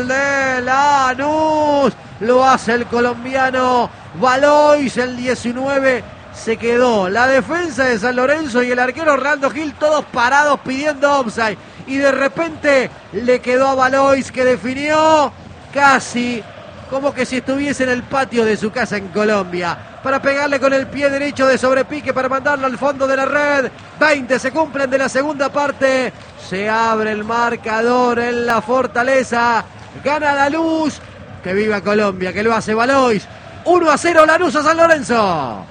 gol de Lanús. Lo hace el colombiano Valois, el 19. Se quedó la defensa de San Lorenzo y el arquero Orlando Gil, todos parados pidiendo offside. Y de repente le quedó a Valois, que definió casi como que si estuviese en el patio de su casa en Colombia, para pegarle con el pie derecho de sobrepique para mandarlo al fondo de la red. 20 se cumplen de la segunda parte. Se abre el marcador en la Fortaleza. Gana Lanús. Que viva Colombia, que lo hace Valois. 1-0 Lanús a San Lorenzo.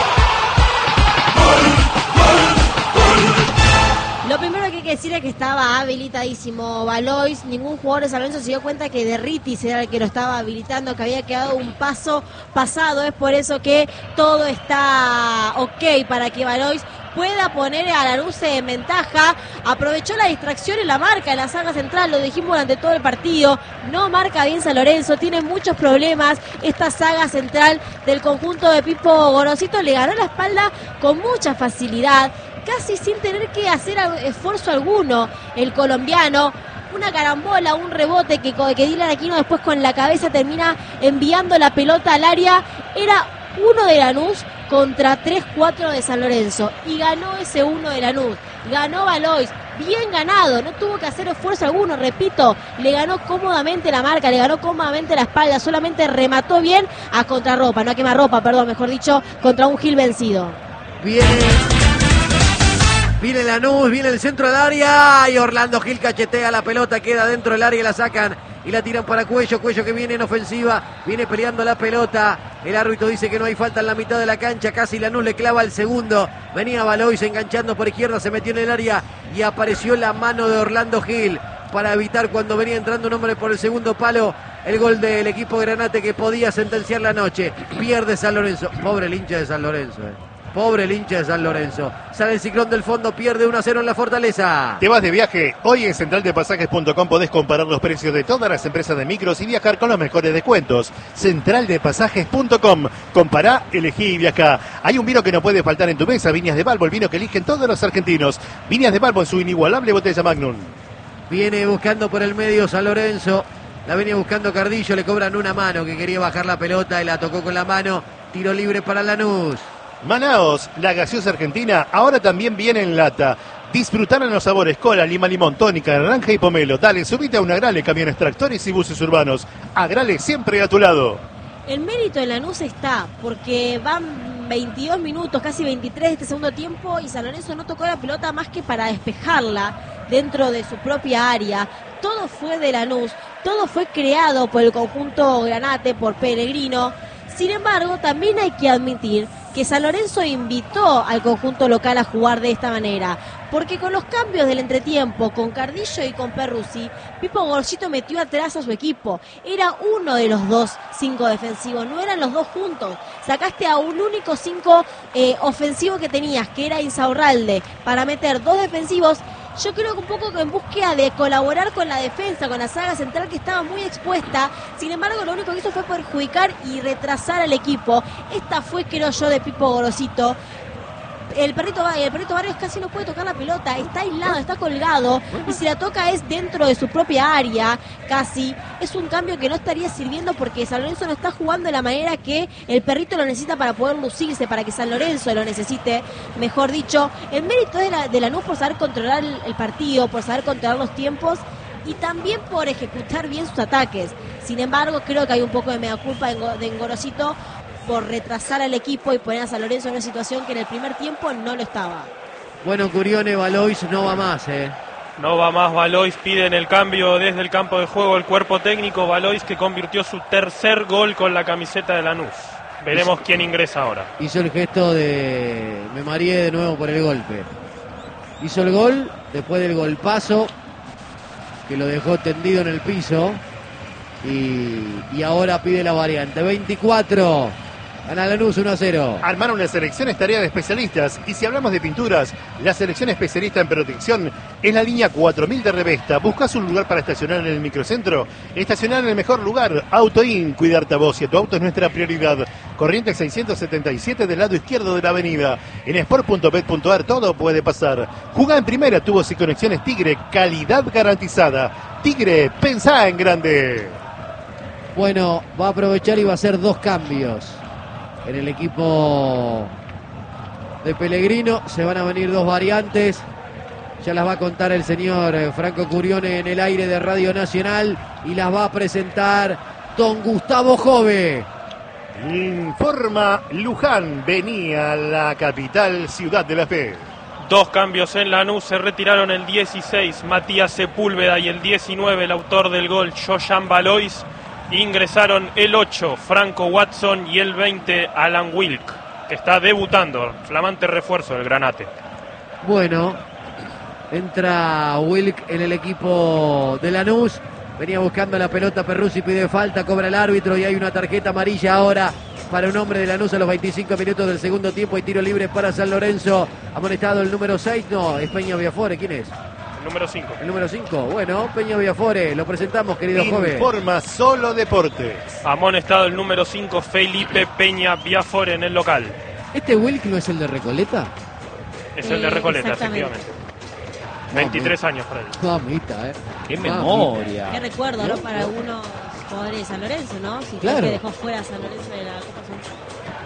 Lo primero que hay que decir es que estaba habilitadísimo Valois. Ningún jugador de San Lorenzo se dio cuenta que Derritis era el que lo estaba habilitando, que había quedado un paso pasado. Es por eso que todo está ok para que Valois pueda poner a Lanús en ventaja. Aprovechó la distracción en la marca en la saga central, lo dijimos durante todo el partido. No marca bien San Lorenzo, tiene muchos problemas. Esta saga central del conjunto de Pipo Gorosito le ganó la espalda con mucha facilidad, casi sin tener que hacer esfuerzo alguno el colombiano. Una carambola, un rebote que Dylan Aquino después con la cabeza termina enviando la pelota al área. Era uno de Lanús contra 3-4 de San Lorenzo. Y ganó ese uno de Lanús. Ganó Valois. Bien ganado, no tuvo que hacer esfuerzo alguno, repito, le ganó cómodamente la marca, le ganó cómodamente la espalda, solamente remató bien a contrarropa, no a quemarropa, perdón, mejor dicho, contra un Gil vencido. Viene Lanús, viene el centro del área y Orlando Gil cachetea la pelota, queda dentro del área y la sacan y la tiran para Cuello que viene en ofensiva, viene peleando la pelota. El árbitro dice que no hay falta en la mitad de la cancha, casi Lanús le clava el segundo. Venía Valois enganchando por izquierda, se metió en el área y apareció la mano de Orlando Gil para evitar cuando venía entrando un hombre por el segundo palo el gol del equipo Granate que podía sentenciar la noche. Pierde San Lorenzo, pobre el hincha de San Lorenzo, Pobre el hincha de San Lorenzo. Sale el Ciclón del fondo, pierde 1-0 en la Fortaleza. ¿Te vas de viaje? Hoy en centraldepasajes.com podés comparar los precios de todas las empresas de micros y viajar con los mejores descuentos. Centraldepasajes.com. Compará, elegí y viajá. Hay un vino que no puede faltar en tu mesa, Viñas de Balbo, el vino que eligen todos los argentinos. Viñas de Balbo en su inigualable botella Magnum. Viene buscando por el medio San Lorenzo. La venía buscando Cardillo, le cobran una mano que quería bajar la pelota y la tocó con la mano. Tiro libre para Lanús. Manaos, la gaseosa argentina, ahora también viene en lata. Disfrutar en los sabores cola, lima, limón, tónica, naranja y pomelo. Dale, subite a un Agrale, camiones, tractores y buses urbanos. Agrale siempre a tu lado. El mérito de Lanús está, porque van 22 minutos, casi 23 de este segundo tiempo y San Lorenzo no tocó la pelota más que para despejarla dentro de su propia área. Todo fue de Lanús, todo fue creado por el conjunto Granate, por Pellegrino. Sin embargo, también hay que admitir que San Lorenzo invitó al conjunto local a jugar de esta manera, porque con los cambios del entretiempo, con Cardillo y con Perruzzi, Pipo Gorosito metió atrás a su equipo. Era uno de los dos 5 defensivos, no eran los dos juntos. Sacaste a un único 5 ofensivo que tenías, que era Insaurralde, para meter 2 defensivos. Yo creo que un poco en búsqueda de colaborar con la defensa, con la saga central que estaba muy expuesta. Sin embargo, lo único que hizo fue perjudicar y retrasar al equipo. Esta fue, creo yo, de Pipo Gorosito. El perrito Barrios casi no puede tocar la pelota, está aislado, está colgado, y si la toca es dentro de su propia área, casi. Es un cambio que no estaría sirviendo porque San Lorenzo no está jugando de la manera que el perrito lo necesita para poder lucirse, para que San Lorenzo lo necesite, mejor dicho. El mérito es de Lanús por saber controlar el partido, por saber controlar los tiempos y también por ejecutar bien sus ataques. Sin embargo, creo que hay un poco de mea culpa de Gorosito por retrasar al equipo y poner a San Lorenzo en una situación que en el primer tiempo no lo estaba. Bueno, Curione, Valois no va más, No va más Valois, piden el cambio desde el campo de juego el cuerpo técnico. Valois que convirtió su tercer gol con la camiseta de Lanús. Veremos quién ingresa ahora. Hizo el gesto de me mareé de nuevo por el golpe. Hizo el gol después del golpazo que lo dejó tendido en el piso y ahora pide la variante. 24 Gana Lanús 1-0. Armar una selección es tarea de especialistas. Y si hablamos de pinturas, la selección especialista en protección es la línea 4000 de Revesta. ¿Buscas un lugar para estacionar en el microcentro? Estacionar en el mejor lugar. AutoIn. Cuidarte a vos y a tu auto es nuestra prioridad. Corrientes 677 del lado izquierdo de la avenida. En sport.bet.ar todo puede pasar. Jugá en primera, tubos y conexiones Tigre. Calidad garantizada. Tigre, pensá en grande. Bueno, va a aprovechar y va a hacer 2 cambios. En el equipo de Pellegrino se van a venir 2 variantes. Ya las va a contar el señor Franco Curione en el aire de Radio Nacional y las va a presentar don Gustavo Jove. Informa Luján, venía a la capital Ciudad de la Fe. 2 cambios en Lanús, se retiraron el 16, Matías Sepúlveda, y el 19, el autor del gol, Joyan Valois. Ingresaron el 8, Franco Watson, y el 20, Alan Wilk, que está debutando, flamante refuerzo del Granate. Bueno, entra Wilk en el equipo de Lanús. Venía buscando la pelota Perruzzi, pide falta, cobra el árbitro y hay una tarjeta amarilla ahora para un hombre de Lanús a los 25 minutos del segundo tiempo y tiro libre para San Lorenzo. Amonestado el número 6, no, es Peña Viafore, ¿quién es? El número 5. El número 5, bueno, Peña Viafore, lo presentamos, querido joven. Informa Solo Deportes. Amonestado el número 5, Felipe Peña Viafore, en el local. ¿Este Wilk no es el de Recoleta? Es el de Recoleta, Exactamente. efectivamente. 23 años para él. Mamita, ¡Qué memoria! Qué recuerdo, ¿no? Para algunos jugadores de San Lorenzo, ¿no? Si Claro. fue que dejó fuera a San Lorenzo de la Copa Central.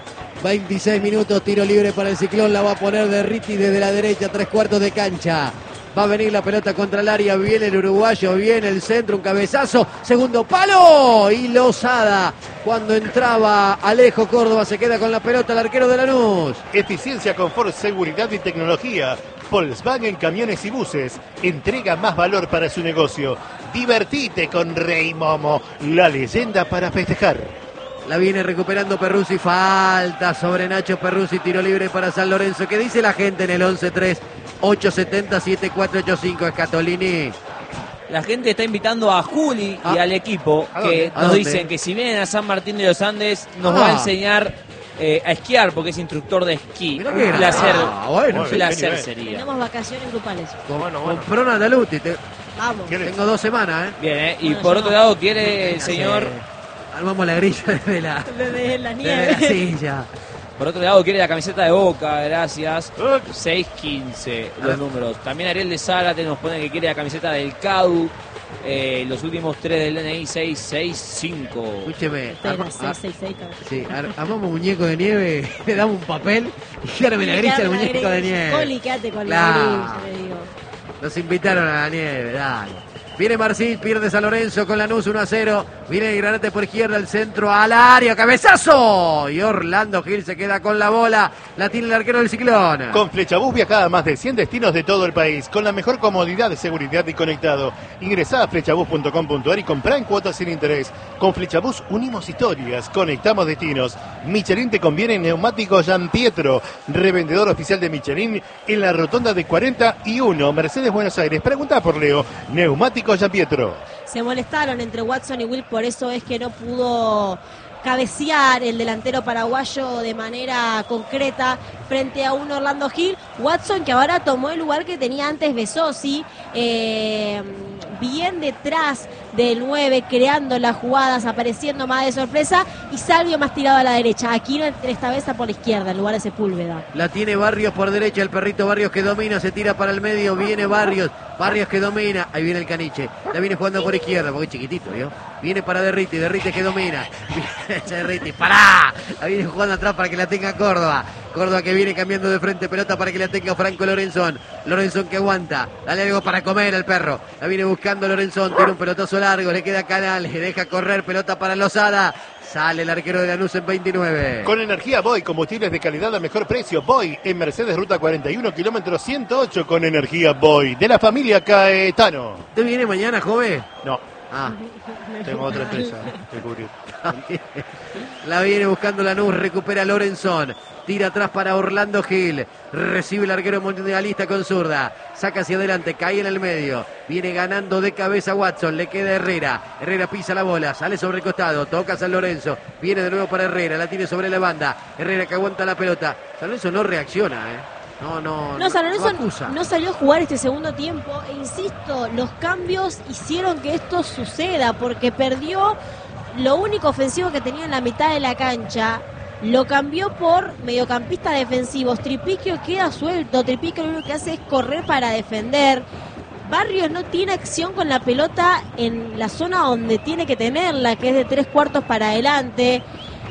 26 minutos, tiro libre para el Ciclón, la va a poner de Ritti desde la derecha, 3/4 de cancha. Va a venir la pelota contra el área, viene el uruguayo, viene el centro, un cabezazo, segundo palo y Lozada. Cuando entraba Alejo Córdoba se queda con la pelota el arquero de Lanús. Eficiencia, confort, seguridad y tecnología. Volkswagen Camiones y Buses entrega más valor para su negocio. Divertite con Rey Momo, la leyenda para festejar. La viene recuperando Perruzzi, falta sobre Nacho Perruzzi, tiro libre para San Lorenzo. ¿Qué dice la gente en el 11-3-870-7485, Escatolini? La gente está invitando a Juli y al equipo que ¿A nos dónde? dicen que si vienen a San Martín de los Andes nos va a enseñar a esquiar porque es instructor de esquí. Mirá Un qué placer, bueno, un qué placer nivel. sería. Tenemos vacaciones grupales. Bueno. Compró Nataluti, Vamos. ¿Qué le- tengo 2 semanas, Bien, y Bueno, por yo otro no. lado quiere el señor, Armamos la grilla desde la, Desde la desde nieve. la silla. por otro lado quiere la camiseta de Boca, gracias. 615 los números. También Ariel de Zárate nos pone que quiere la camiseta del CADU. Los últimos 3 del DNI 665. Escúcheme, Esto era 666 también. sí, armamos un muñeco de nieve, le damos un papel y quiérame la grilla del muñeco de nieve. Coli, quédate con Claro. la grilla, le digo. Nos invitaron a la nieve, dale. Viene Marcil, pierde San Lorenzo con Lanús 1-0. Viene el Granate por izquierda, el centro al área, cabezazo. Y Orlando Gil se queda con la bola. La tiene el arquero del Ciclón. Con Flechabús viaja a más de 100 destinos de todo el país, con la mejor comodidad, seguridad y conectado. Ingresá a flechabús.com.ar y comprá en cuotas sin interés. Con Flechabús unimos historias, conectamos destinos. Michelin te conviene neumáticos Gian Pietro, revendedor oficial de Michelin en la rotonda de 41, Mercedes Buenos Aires. Pregunta por Leo, neumáticos Gian Pietro. Se molestaron entre Watson y Wilk, por eso es que no pudo cabecear el delantero paraguayo de manera concreta frente a un Orlando Gil. Watson, que ahora tomó el lugar que tenía antes Besosi, bien detrás del 9, creando las jugadas, apareciendo más de sorpresa, y Salvio más tirado a la derecha. Aquino esta vez está por la izquierda, en lugar de Sepúlveda. La tiene Barrios por derecha, el perrito Barrios que domina, se tira para el medio, viene Barrios que domina, ahí viene el Caniche, la viene jugando por izquierda, porque es chiquitito, ¿vio? Viene para Derriti que domina, viene Derriti, ¡pará! La viene jugando atrás para que la tenga Córdoba que viene cambiando de frente, pelota para que la tenga Franco Lorenzón que aguanta, dale algo para comer al perro, la viene buscando Lorenzón, tiene un pelotazo largo, le queda Canal, le deja correr, pelota para Lozada. Sale el arquero de Lanús en 29. Con energía Boy, combustibles de calidad a mejor precio. Boy en Mercedes Ruta 41, kilómetro 108 con energía Boy. De la familia Caetano. ¿Usted viene mañana, joven? No, Ah, Tengo otra empresa que cubrir. la viene buscando Lanús, recupera Lorenzón. Tira atrás para Orlando Gil. Recibe el arquero mundialista con zurda. Saca hacia adelante, cae en el medio. Viene ganando de cabeza Watson. Le queda Herrera. Herrera pisa la bola, sale sobre el costado. Toca San Lorenzo. Viene de nuevo para Herrera. La tiene sobre la banda. Herrera que aguanta la pelota. San Lorenzo no reacciona, No, San Lorenzo no salió a jugar este segundo tiempo. E insisto, los cambios hicieron que esto suceda. Porque perdió lo único ofensivo que tenía en la mitad de la cancha. Lo cambió por mediocampistas defensivos. Tripiquio queda suelto. Tripiquio lo único que hace es correr para defender. Barrios no tiene acción con la pelota en la zona donde tiene que tenerla, que es de 3/4 para adelante.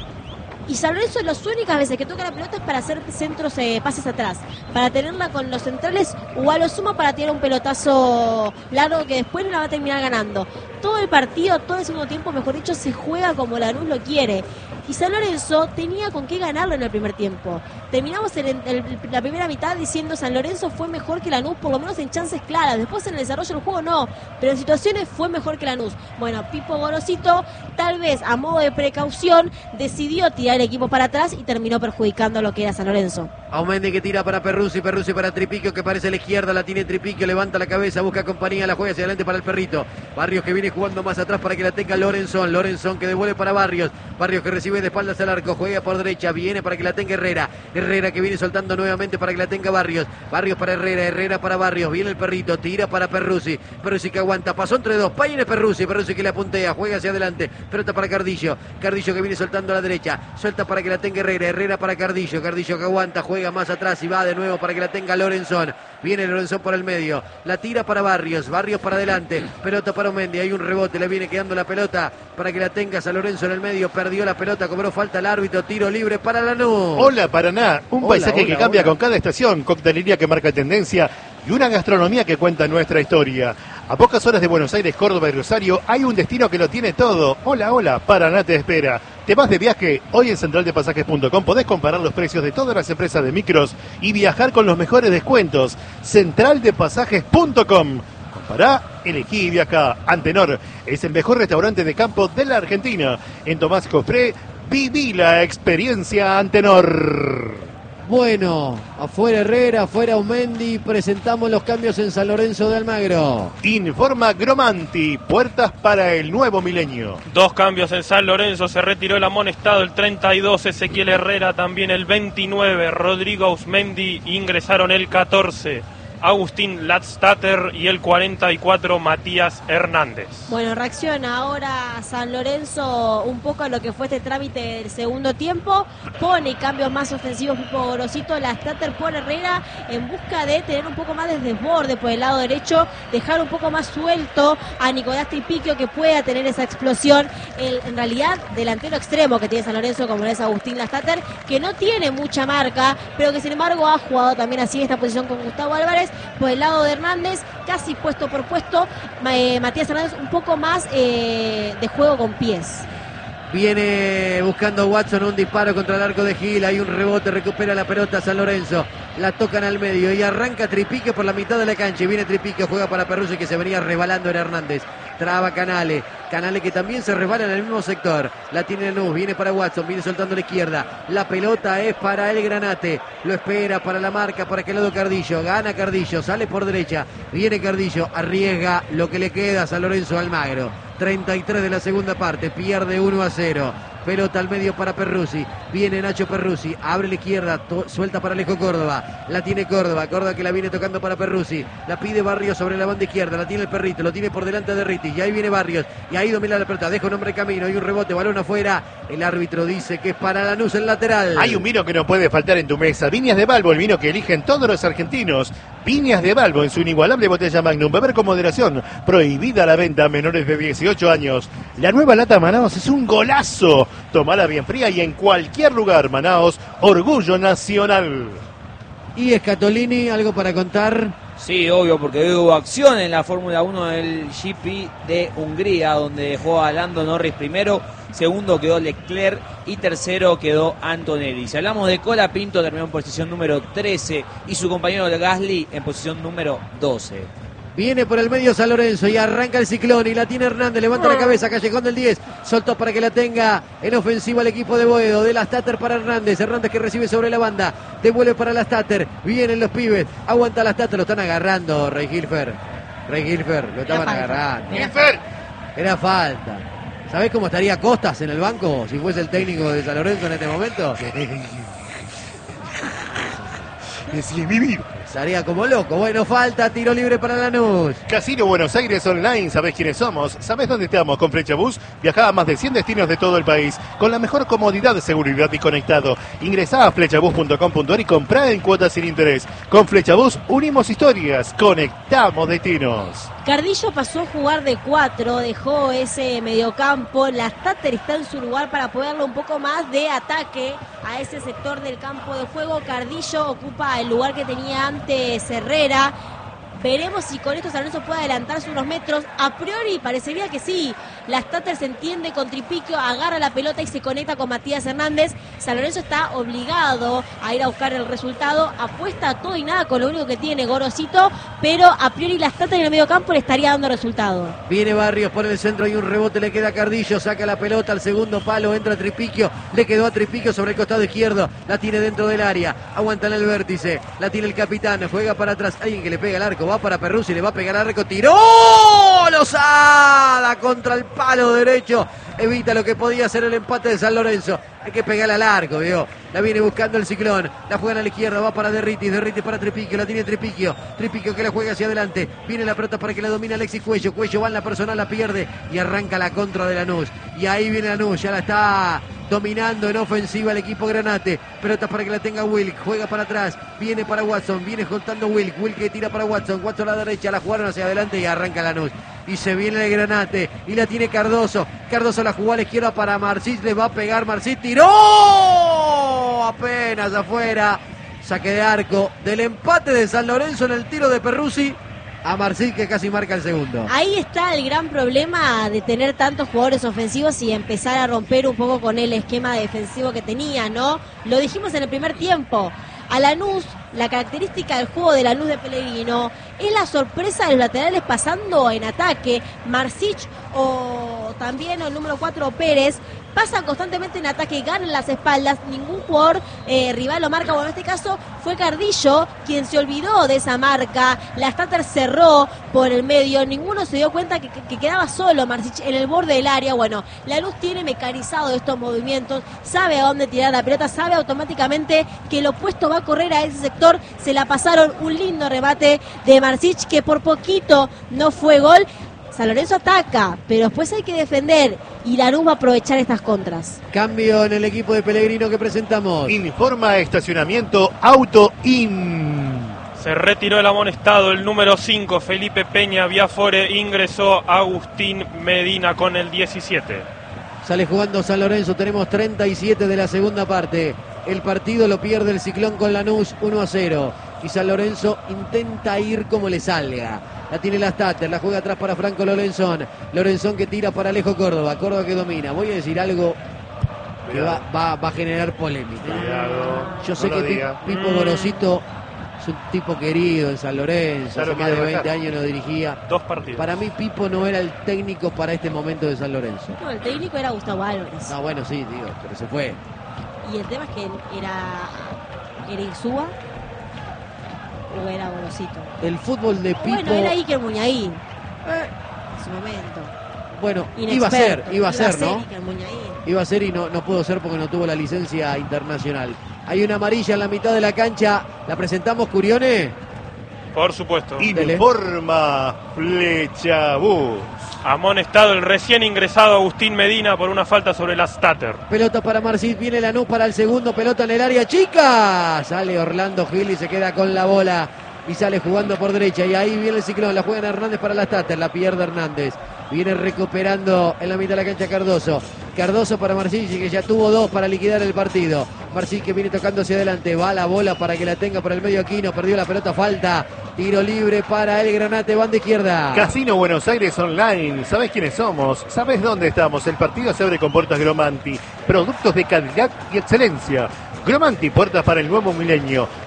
Y San Lorenzo las únicas veces que toca la pelota es para hacer centros, pases atrás, para tenerla con los centrales o a lo sumo para tirar un pelotazo largo que después no la va a terminar ganando. Todo el partido, todo el segundo tiempo, mejor dicho, se juega como Lanús lo quiere. Y San Lorenzo tenía con qué ganarlo en el primer tiempo. Terminamos la primera mitad diciendo San Lorenzo fue mejor que Lanús, por lo menos en chances claras. Después en el desarrollo del juego no, pero en situaciones fue mejor que Lanús. Bueno, Pipo Gorosito, tal vez a modo de precaución, decidió tirar el equipo para atrás y terminó perjudicando lo que era San Lorenzo. Aumendi que tira para Perruzzi para Tripiquio que parece a la izquierda, la tiene Tripiquio, levanta la cabeza, busca compañía, la juega hacia adelante para el Perrito. Barrios que viene jugando más atrás para que la tenga Lorenzón. Lorenzón que devuelve para Barrios. Barrios que recibe de espaldas al arco, juega por derecha, viene para que la tenga Herrera. Herrera que viene soltando nuevamente para que la tenga Barrios. Barrios para Herrera, Herrera para Barrios. Viene el Perrito, tira para Perruzzi. Perruzzi que aguanta, pasó entre dos. Viene Perruzzi que le apuntea, juega hacia adelante. Pelota para Cardillo. Cardillo que viene soltando a la derecha. Suelta para que la tenga Herrera. Herrera para Cardillo. Cardillo que aguanta, juega más atrás y va de nuevo para que la tenga Lorenzón. Viene Lorenzón por el medio. La tira para Barrios. Barrios para adelante. Pelota para Aumendi. Hay un rebote. Le viene quedando la pelota para que la tenga San Lorenzo en el medio. Perdió la pelota. Cobró falta el árbitro. Tiro libre para Lanús. Hola Paraná. Un paisaje que cambia con cada estación. Coctelería que marca tendencia. Y una gastronomía que cuenta nuestra historia. A pocas horas de Buenos Aires, Córdoba y Rosario hay un destino que lo tiene todo. Hola, Paraná te espera. ¿Te vas de viaje? Hoy en centraldepasajes.com podés comparar los precios de todas las empresas de micros y viajar con los mejores descuentos. Centraldepasajes.com. Compará, elegí y viajá. Antenor es el mejor restaurante de campo de la Argentina. En Tomás Jofré, viví la experiencia Antenor. Bueno, afuera Herrera, afuera Aumendi, presentamos los cambios en San Lorenzo de Almagro. Informa Gromanti, puertas para el nuevo milenio. 2 cambios en San Lorenzo, se retiró el amonestado, el 32, Ezequiel Herrera, también el 29, Rodrigo Ausmendi, ingresaron el 14, Agustín Latstatter y el 44, Matías Hernández. Bueno, reacciona ahora San Lorenzo un poco a lo que fue este trámite del segundo tiempo. Pone cambios más ofensivos Pipo Gorosito, Latstatter por Herrera en busca de tener un poco más de desborde por el lado derecho, dejar un poco más suelto a Nicolás Tripiquio que pueda tener esa explosión. En realidad, delantero extremo que tiene San Lorenzo, como es Agustín Latstatter, que no tiene mucha marca, pero que sin embargo ha jugado también así en esta posición con Gustavo Álvarez. Por el lado de Hernández, casi puesto por puesto, Matías Hernández un poco más de juego con pies. Viene buscando Watson un disparo contra el arco de Gil. Hay un rebote, recupera la pelota San Lorenzo. La tocan al medio y arranca Tripiquio por la mitad de la cancha. Y viene Tripiquio, juega para Perruzzi que se venía resbalando en Hernández. Traba Canale que también se resbala en el mismo sector. La tiene Lanús, viene para Watson, viene soltando a la izquierda. La pelota es para el Granate. Lo espera para la marca, para que lado Cardillo. Gana Cardillo, sale por derecha. Viene Cardillo, arriesga lo que le queda a San Lorenzo Almagro. 33 de la segunda parte, pierde 1-0. Pelota al medio para Perruzzi. Viene Nacho Perruzzi. Abre la izquierda. Suelta para Alejo Córdoba. La tiene Córdoba. Córdoba que la viene tocando para Perruzzi. La pide Barrios sobre la banda izquierda. La tiene el Perrito. Lo tiene por delante de Ritti. Y ahí viene Barrios. Y ahí domina la pelota. Deja un hombre camino. Hay un rebote. Balón afuera. El árbitro dice que es para Lanús el lateral. Hay un vino que no puede faltar en tu mesa. Viñas de Balbo. El vino que eligen todos los argentinos. Viñas de Balbo en su inigualable botella Magnum. Beber con moderación. Prohibida la venta a menores de 18 años. La nueva lata Manaos es un golazo. Tomala bien fría y en cualquier lugar. Manaos, orgullo nacional. Y Scatolini, ¿algo para contar? Sí, obvio, porque hubo acción en la Fórmula 1 del GP de Hungría, donde dejó a Lando Norris primero, segundo quedó Leclerc y tercero quedó Antonelli. Si hablamos de Colapinto, terminó en posición número 13 y su compañero Gasly en posición número 12. Viene por el medio San Lorenzo y arranca el Ciclón y la tiene Hernández, levanta la cabeza, Callejón del 10, soltó para que la tenga en ofensiva el equipo de Boedo, de la Stater para Hernández que recibe sobre la banda, devuelve para la Stater, vienen los pibes, aguanta la Stater, lo están agarrando Rey Gilfer, lo estaban agarrando. Era falta. ¿Sabés cómo estaría Costas en el banco si fuese el técnico de San Lorenzo en este momento? Estaría como loco. Bueno, falta, tiro libre para Lanús. Casino Buenos Aires Online, ¿sabés quiénes somos? ¿Sabés dónde estamos? Con Flechabús viajá a más de 100 destinos de todo el país, con la mejor comodidad, seguridad y conectado. Ingresá a flechabús.com.ar y comprá en cuotas sin interés. Con Flechabús unimos historias, conectamos destinos. Cardillo pasó a jugar de 4, dejó ese mediocampo. La Stater está en su lugar para poder darle un poco más de ataque a ese sector del campo de juego. Cardillo ocupa el lugar que tenía antes Herrera. Veremos si con esto San Lorenzo puede adelantarse unos metros. A priori parecería que sí. La Stater se entiende con Tripiquio, agarra la pelota y se conecta con Matías Hernández. San Lorenzo está obligado a ir a buscar el resultado. Apuesta a todo y nada con lo único que tiene Gorosito, pero a priori la Stater en el medio campo le estaría dando resultado. Viene Barrios por el centro y un rebote le queda a Cardillo. Saca la pelota al segundo palo, entra Tripiquio. Le quedó a Tripiquio sobre el costado izquierdo. La tiene dentro del área. Aguanta en el vértice. La tiene el capitán. Juega para atrás. Alguien que le pega al arco. Va para Perruzzi, le va a pegar al arco, tiró Lozada contra el palo derecho, evita lo que podía ser el empate de San Lorenzo. Hay que pegarle al arco, vio. La viene buscando el Ciclón, la juegan a la izquierda, va para Derritis para Tripiquio, la tiene Tripiquio que la juega hacia adelante, viene la pelota para que la domine Alexis Cuello va en la personal, la pierde y arranca la contra de Lanús. Y ahí viene Lanús, ya la está dominando en ofensiva el equipo Granate. Pelota para que la tenga Wilk, juega para atrás, viene para Watson, viene juntando Wilk que tira para Watson a la derecha, la jugaron hacia adelante y arranca Lanús. Y se viene el Granate y la tiene Cardoso la jugó a la izquierda para Marcís, le va a pegar Marcís, tiró apenas afuera. Saque de arco del empate de San Lorenzo en el tiro de Perruzzi a Marcís, que casi marca el segundo. Ahí está el gran problema de tener tantos jugadores ofensivos y empezar a romper un poco con el esquema defensivo que tenía, ¿no? Lo dijimos en el primer tiempo. A Lanús, la característica del juego de Lanús de Pellegrino es la sorpresa de los laterales pasando en ataque. Marcich o también el número 4 Pérez pasan constantemente en ataque, ganan las espaldas, ningún jugador rival lo marca. Bueno, en este caso fue Cardillo quien se olvidó de esa marca, la Stater cerró por el medio, ninguno se dio cuenta que quedaba solo Marcich en el borde del área. Bueno, Lanús tiene mecanizado estos movimientos, sabe a dónde tirar la pelota, sabe automáticamente que el opuesto va a correr a ese sector. Se la pasaron, un lindo remate de Marcich que por poquito no fue gol. San Lorenzo ataca, pero después hay que defender y Lanús va a aprovechar estas contras. Cambio en el equipo de Pellegrino que presentamos. Informa estacionamiento Auto In. Se retiró el amonestado, el número 5, Felipe Peña Biafore, ingresó Agustín Medina con el 17. Sale jugando San Lorenzo, tenemos 37 de la segunda parte. El partido lo pierde el Ciclón con Lanús 1-0. Y San Lorenzo intenta ir como le salga. La tiene la Stater, la juega atrás para Franco Lorenzón que tira para Alejo Córdoba que domina. Voy a decir algo que va a generar polémica. Yo sé que Pipo Gorosito es un tipo querido en San Lorenzo, claro, hace más de 20 años lo dirigía. 2 partidos. Para mí Pipo no era el técnico para este momento de San Lorenzo. No, el técnico era Gustavo Álvarez. No, bueno, sí, digo, pero se fue. Y el tema es que era Insúa o era Gorosito. El fútbol de Pipo... Bueno, era Iker Muñain en su momento. Bueno, Inexperto. iba a ser, ¿no? Iker Muñain. Iba a ser y no pudo ser porque no tuvo la licencia internacional. Hay una amarilla en la mitad de la cancha. ¿La presentamos, Curione? Por supuesto. Informa Flechabús. Amonestado el recién ingresado Agustín Medina por una falta sobre la Stater. Pelota para Marcís, viene Lanús para el segundo, pelota en el área chica. Sale Orlando Gil y se queda con la bola. Y sale jugando por derecha. Y ahí viene el Ciclón, la juega Hernández para la Stater, la pierde Hernández. Viene recuperando en la mitad de la cancha Cardoso para Marcís, que ya tuvo 2 para liquidar el partido. Marcís que viene tocando hacia adelante, va la bola para que la tenga por el medio Aquino, perdió la pelota, falta, tiro libre para el Granate, banda izquierda. Casino Buenos Aires Online, ¿sabés quiénes somos? ¿Sabés dónde estamos? El partido se abre con puertas Gromanti, productos de calidad y excelencia. Gromanti, puertas para el nuevo milenio.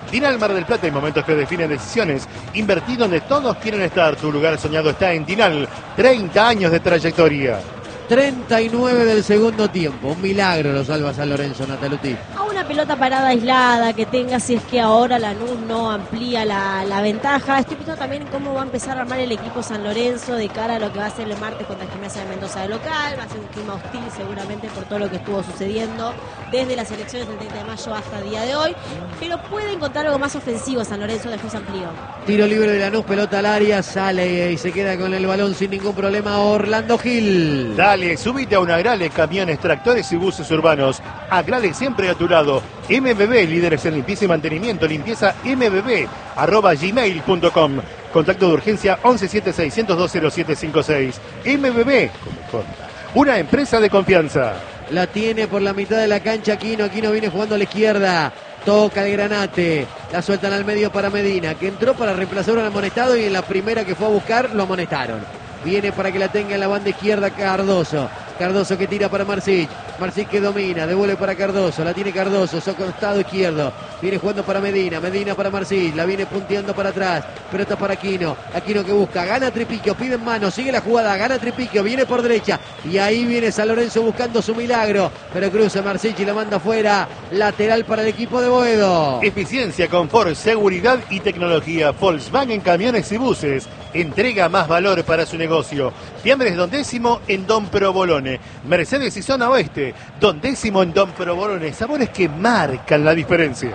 Dinal Mar del Plata, en momentos que definen decisiones. Invertí donde todos quieren estar. Tu lugar soñado está en Dinal. 30 años de trayectoria. 39 del segundo tiempo. Un milagro lo salva San Lorenzo, Nataluti. A una pelota parada aislada que tenga, si es que ahora Lanús no amplía la ventaja. Estoy pensando también en cómo va a empezar a armar el equipo San Lorenzo de cara a lo que va a ser el martes contra Gimnasia de Mendoza de local. Va a ser un clima hostil seguramente por todo lo que estuvo sucediendo desde las elecciones del 30 de mayo hasta el día de hoy. Pero puede encontrar algo más ofensivo San Lorenzo después amplió. Tiro libre de Lanús, pelota al área, sale y se queda con el balón sin ningún problema Orlando Gil. Dale, subite a un Agrale, camiones, tractores y buses urbanos. Agrale siempre a tu lado. MBB, líderes en limpieza y mantenimiento. Limpieza MBB, @gmail.com. Contacto de urgencia 1176-102-0756. MBB, una empresa de confianza. La tiene por la mitad de la cancha Aquino. Aquino viene jugando a la izquierda. Toca el Granate. La sueltan al medio para Medina, que entró para reemplazar a un amonestado y en la primera que fue a buscar lo amonestaron. Viene para que la tenga en la banda izquierda Cardoso. Cardoso que tira para Marsic. Marsic que domina, devuelve para Cardoso. La tiene Cardoso, su costado izquierdo. Viene jugando para Medina. Medina para Marsic. La viene punteando para atrás. Pelota para Aquino. Aquino que busca. Gana Tripiquio. Pide en mano. Sigue la jugada. Gana Tripiquio. Viene por derecha. Y ahí viene San Lorenzo buscando su milagro. Pero cruza Marsic y la manda afuera. Lateral para el equipo de Boedo. Eficiencia, confort, seguridad y tecnología. Volkswagen Camiones y Buses. Entrega más valor para su negocio. Fiambres Don Décimo en Don Provolone. Mercedes y Zona Oeste. Don Décimo en Don Provolone. Sabores que marcan la diferencia.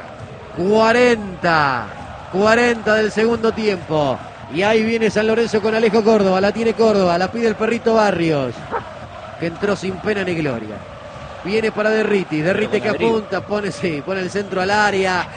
40 del segundo tiempo. Y ahí viene San Lorenzo con Alejo Córdoba. La tiene Córdoba. La pide el perrito Barrios, que entró sin pena ni gloria. Viene para Derriti. Derriti que apunta. Pone el centro al área.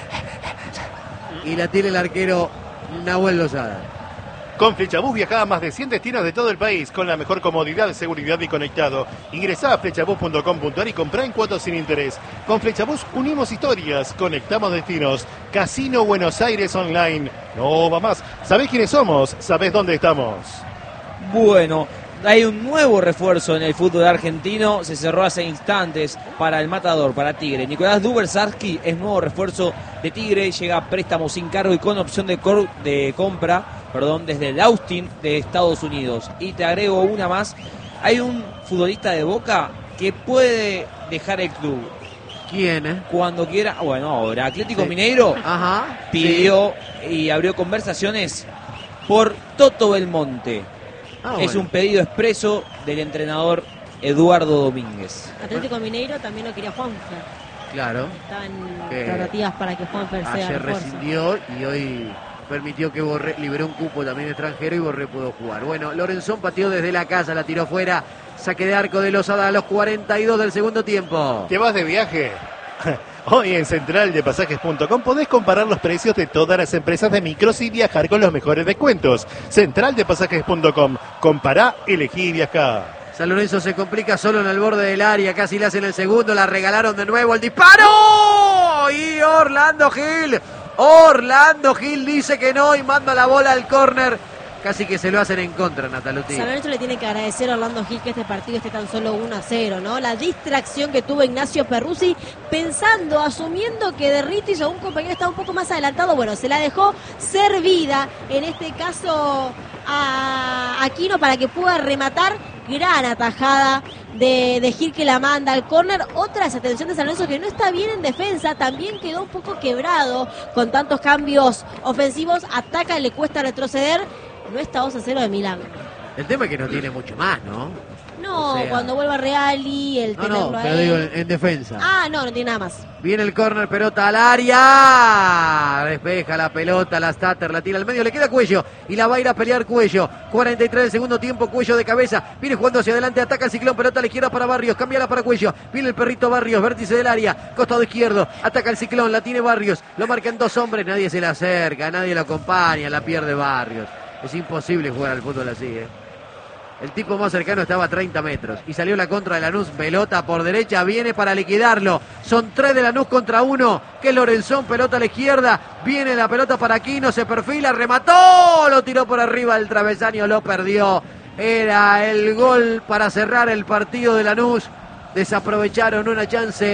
Y la tiene el arquero Nahuel Lozada. Con Flechabús viajá a más de 100 destinos de todo el país con la mejor comodidad, seguridad y conectado. Ingresá a flechabús.com.ar y comprá en cuotas sin interés. Con Flechabús unimos historias, conectamos destinos. Casino Buenos Aires Online. No va más. ¿Sabés quiénes somos? ¿Sabés dónde estamos? Bueno, hay un nuevo refuerzo en el fútbol argentino. Se cerró hace instantes para el Matador, para Tigre. Nicolás Dubersarski es nuevo refuerzo de Tigre. Llega a préstamo sin cargo y con opción de compra desde el Austin de Estados Unidos. Y te agrego una más. Hay un futbolista de Boca que puede dejar el club. ¿Quién? Cuando quiera. Bueno, ahora Atlético Mineiro pidió y abrió conversaciones por Toto Belmonte. Es un pedido expreso del entrenador Eduardo Domínguez. Atlético Mineiro también lo quería Juanfer. Claro. Estaban tratativas para que Juanfer sea ayer refuerzo. rescindió y hoy permitió que Borré liberó un cupo también extranjero y Borré pudo jugar. Bueno, Lorenzón pateó desde la casa, la tiró fuera. Saque de arco de Lozada a los 42 del segundo tiempo. ¿Te vas de viaje? Hoy en centraldepasajes.com podés comparar los precios de todas las empresas de micros y viajar con los mejores descuentos. Centraldepasajes.com. Compará, elegí y viajá. San Lorenzo se complica solo en el borde del área, casi le hacen el segundo, la regalaron de nuevo, el disparo. Y Orlando Gil dice que no y manda la bola al córner. Casi que se lo hacen en contra, Nataluti. San Lorenzo le tiene que agradecer a Orlando Gil que este partido esté tan solo 1-0, ¿no? La distracción que tuvo Ignacio Perruzzi, asumiendo que Derritis o un compañero estaba un poco más adelantado. Bueno, se la dejó servida, en este caso a Aquino, para que pueda rematar. Gran atajada de Gil que la manda al córner. Otra desatención de San Lorenzo que no está bien en defensa. También quedó un poco quebrado con tantos cambios ofensivos. Ataca, le cuesta retroceder. No está 2-0 de milagro. El tema es que no tiene mucho más, ¿no? No, O sea, cuando vuelva Reali, el tenerlo no, a pero él. digo en defensa. No tiene nada más. Viene el córner, pelota al área. Despeja la pelota, la Stater, la tira al medio, le queda Cuello. Y la va a ir a pelear Cuello. 43 del segundo tiempo, Cuello de cabeza. Viene jugando hacia adelante, ataca el Ciclón, pelota a la izquierda para Barrios. Cámbiala para Cuello. Viene el perrito Barrios, vértice del área. Costado izquierdo, ataca el Ciclón, la tiene Barrios. Lo marcan dos hombres, nadie se le acerca, nadie lo acompaña, la pierde Barrios. Es imposible jugar al fútbol así, El tipo más cercano estaba a 30 metros. Y salió la contra de Lanús. Pelota por derecha. Viene para liquidarlo. Son 3 de Lanús contra 1. Que Lorenzón. Pelota a la izquierda. Viene la pelota para Aquino. Se perfila. Remató. Lo tiró por arriba del travesaño. Lo perdió. Era el gol para cerrar el partido de Lanús. Desaprovecharon una chance.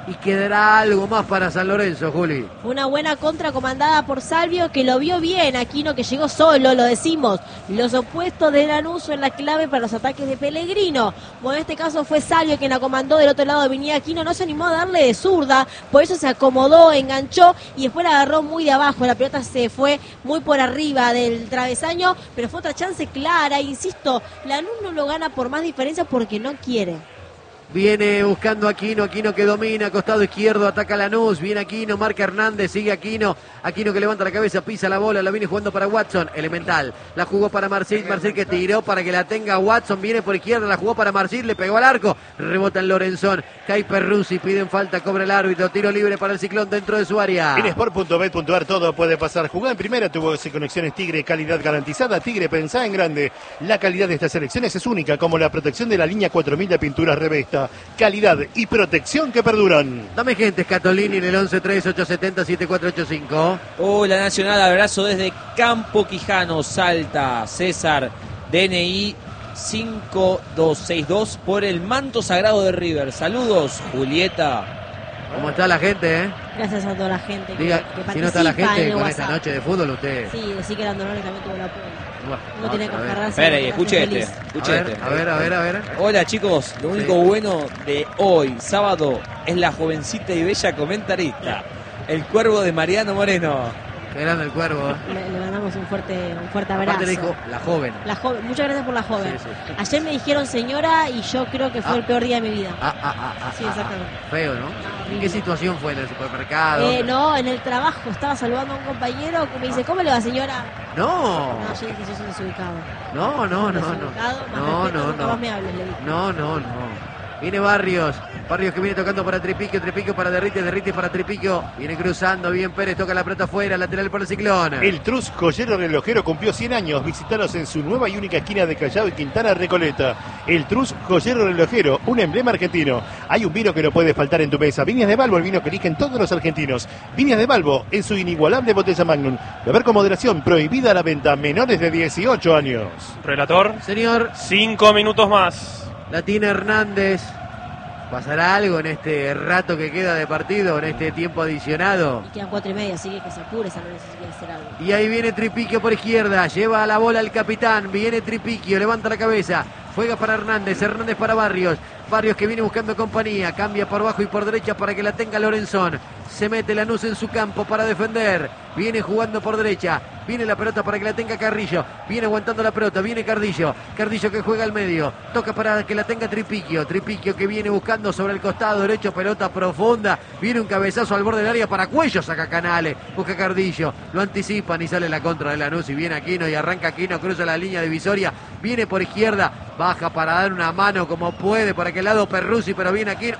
y quedará algo más para San Lorenzo, Juli. Una buena contra comandada por Salvio, que lo vio bien. Aquino, que llegó solo, lo decimos. Los opuestos de Lanús son la clave para los ataques de Pellegrino. Bueno, en este caso fue Salvio quien la comandó. Del otro lado venía Aquino, no se animó a darle de zurda, por eso se acomodó, enganchó y después la agarró muy de abajo. La pelota se fue muy por arriba del travesaño, pero fue otra chance clara. Insisto, Lanús no lo gana por más diferencia porque no quiere. Viene buscando Aquino que domina, costado izquierdo, ataca Lanús, viene Aquino, marca Hernández, sigue Aquino que levanta la cabeza, pisa la bola, la viene jugando para Watson, Elemental, la jugó para Marcil que tiró para que la tenga Watson, viene por izquierda, la jugó para Marcil, le pegó al arco, rebota en Lorenzón, cae Perruzzi, piden falta, cobra el árbitro, tiro libre para el Ciclón dentro de su área. En sport.bet.ar todo puede pasar. Jugá en primera, tuvo conexiones Tigre, calidad garantizada. Tigre, pensá en grande. La calidad de estas selecciones es única, como la protección de la línea 4000 de pinturas Revesta. Calidad y protección que perduran. Dame gente, Scatolini en el 11-3870-7485. Hola Nacional, abrazo desde Campo Quijano, Salta. César, DNI 5262 por el manto sagrado de River. Saludos, Julieta. ¿Cómo está la gente, Gracias a toda la gente que, Diga, que si no está la participa gente en el con WhatsApp. esta noche de fútbol, usted... Sí, decir que Landonori también tuvo el apoyo. Bueno, No tiene que vamos a ver. agarrarse. Espera, y escuche feliz. A ver. Hola chicos, lo único bueno de hoy, sábado, es la jovencita y bella comentarista, el cuervo de Mariano Moreno. Qué grande el Cuervo. Le mandamos un fuerte abrazo. Aparte le dijo, la joven. La joven, muchas gracias por la joven. Sí. Ayer me dijeron señora y yo creo que fue el peor día de mi vida. Sí, exactamente. Feo, ¿no? ¿En horrible. qué situación fue? ¿En el supermercado? No, en el trabajo. Estaba saludando a un compañero que me dice, ¿cómo le va, señora? No. No, yo dije, sos un desubicado. No. Desubicado, más respeto, nunca más me hables, le dije. No. Viene Barrios que viene tocando para Tripiquio para Derrite para Tripiquio. Viene cruzando, bien Pérez, toca la pelota afuera, lateral para el Ciclón. El Trus Joyero Relojero cumplió 100 años. Visítalos en su nueva y única esquina de Callao y Quintana Recoleta. El Trus Joyero Relojero, un emblema argentino. Hay un vino que no puede faltar en tu mesa. Viñas de Balbo, el vino que eligen todos los argentinos. Viñas de Balbo, en su inigualable botella Magnum. Beber con moderación, prohibida la venta. Menores de 18 años. Relator, Señor, 5 minutos más. la tiene Hernández. ¿Pasará algo en este rato que queda de partido, en este tiempo adicionado? Y quedan 4:30, así que se apure San Lorenzo si quiere hacer algo. Y ahí viene Tripiquio por izquierda, lleva la bola el capitán, viene Tripiquio, levanta la cabeza, juega para Hernández para Barrios que viene buscando compañía, cambia por abajo y por derecha para que la tenga Lorenzón, se mete Lanús en su campo para defender, viene jugando por derecha, viene la pelota para que la tenga Carrillo, viene aguantando la pelota, viene Cardillo que juega al medio, toca para que la tenga Tripiquio que viene buscando sobre el costado derecho, pelota profunda, viene un cabezazo al borde del área para Cuello, saca Canales, busca Cardillo, lo anticipan y sale la contra de Lanús y viene Aquino y arranca Aquino, cruza la línea divisoria, viene por izquierda, baja para dar una mano como puede para aquel lado Perruzzi, pero viene Aquino,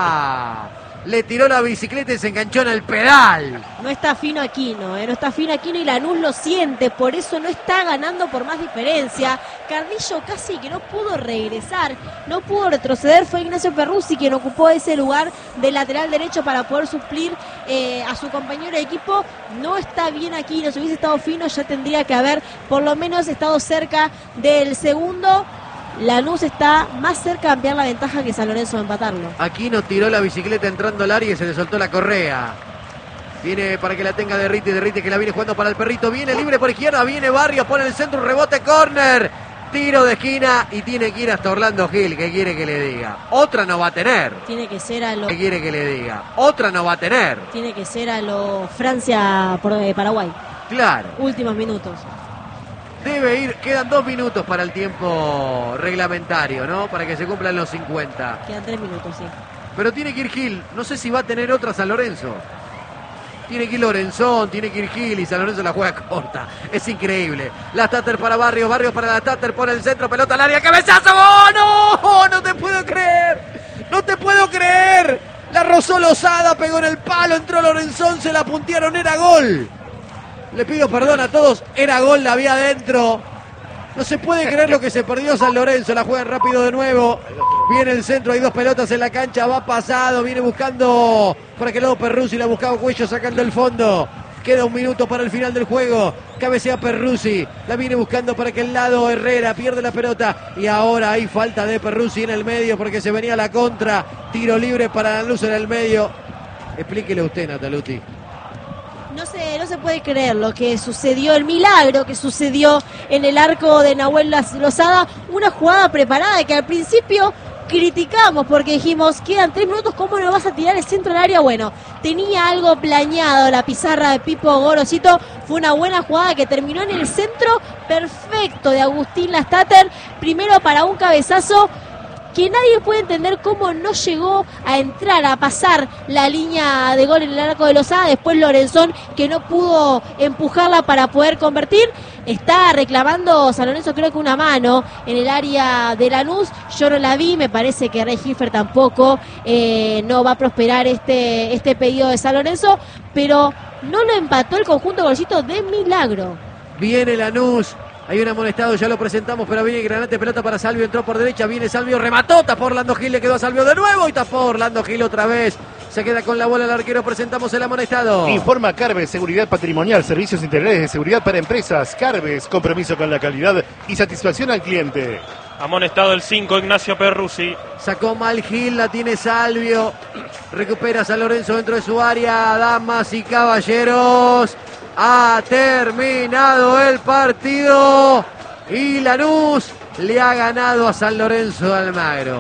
le tiró la bicicleta y se enganchó en el pedal. No está fino Aquino, no está fino Aquino y Lanús lo siente, por eso no está ganando por más diferencia. Cardillo casi que no pudo regresar, no pudo retroceder, fue Ignacio Perruzzi quien ocupó ese lugar de lateral derecho para poder suplir a su compañero de equipo. No está bien Aquino, si hubiese estado fino ya tendría que haber por lo menos estado cerca del segundo. Lanús está más cerca de ampliar la ventaja que San Lorenzo de empatarlo. Aquino tiró la bicicleta entrando al área y se le soltó la correa. Viene para que la tenga Derrite que la viene jugando para el Perrito. Viene libre por izquierda, viene Barrios, pone el centro, rebote, córner. Tiro de esquina y tiene que ir hasta Orlando Gil. ¿Qué quiere que le diga? Otra no va a tener. Tiene que ser a lo... ¿Qué quiere que le diga? Otra no va a tener. Tiene que ser a lo Francia por Paraguay. Claro. Últimos minutos. Debe ir, quedan 2 minutos para el tiempo reglamentario, ¿no? Para que se cumplan los 50. Quedan 3 minutos, sí. Pero tiene que ir Gil. No sé si va a tener otra San Lorenzo. Tiene que ir Lorenzón, tiene que ir Gil y San Lorenzo la juega corta. Es increíble. La Tater para Barrios para la Tater, pone el centro, pelota al área, cabezazo. ¡Oh, no! ¡No te puedo creer! ¡No te puedo creer! La rozó Lozada, pegó en el palo, entró Lorenzón, se la puntearon, era gol. Le pido perdón a todos, era gol, la había adentro. No se puede creer lo que se perdió San Lorenzo, la juega rápido de nuevo. Viene el centro, hay 2 pelotas en la cancha, va pasado, viene buscando por aquel lado Perruzzi, la buscaba Cuello sacando el fondo. Queda un minuto para el final del juego. Cabecea Perruzzi. La viene buscando para aquel lado Herrera. Pierde la pelota. Y ahora hay falta de Perruzzi en el medio porque se venía la contra. Tiro libre para Lanús en el medio. Explíquele usted, Nataluti. No se puede creer lo que sucedió, el milagro que sucedió en el arco de Nahuel Lozada. Una jugada preparada que al principio criticamos porque dijimos, quedan 3 minutos, ¿cómo no vas a tirar el centro del área? Bueno, tenía algo planeado la pizarra de Pipo Gorosito. Fue una buena jugada que terminó en el centro perfecto de Agustín Lastater. Primero para un cabezazo que nadie puede entender cómo no llegó a entrar, a pasar la línea de gol en el arco de Lozada. Después Lorenzón, que no pudo empujarla para poder convertir. Está reclamando San Lorenzo, creo que una mano en el área de Lanús. Yo no la vi, me parece que Rey Hilfer tampoco. No va a prosperar este pedido de San Lorenzo, pero no lo empató el conjunto golcito de milagro. Viene Lanús. Hay un amonestado, ya lo presentamos, pero viene Granate, pelota para Salvio, entró por derecha, viene Salvio, remató, tapó Orlando Gil, le quedó a Salvio de nuevo y tapó Orlando Gil otra vez. Se queda con la bola el arquero, presentamos el amonestado. Informa Carves, seguridad patrimonial, servicios integrales de seguridad para empresas. Carves, compromiso con la calidad y satisfacción al cliente. Amonestado el 5, Ignacio Perruzzi. Sacó mal Gil, la tiene Salvio. Recupera San Lorenzo dentro de su área, damas y caballeros. Ha terminado el partido y Lanús le ha ganado a San Lorenzo de Almagro.